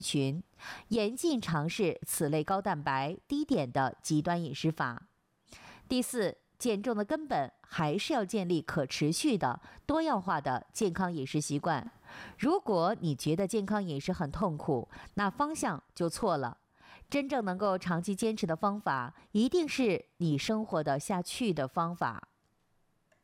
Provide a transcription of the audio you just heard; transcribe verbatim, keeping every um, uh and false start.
群，严禁尝试此类高蛋白、低碘的极端饮食法。第四，减重的根本还是要建立可持续的、多样化的健康饮食习惯。如果你觉得健康饮食很痛苦，那方向就错了。真正能够长期坚持的方法，一定是你生活得下去的方法。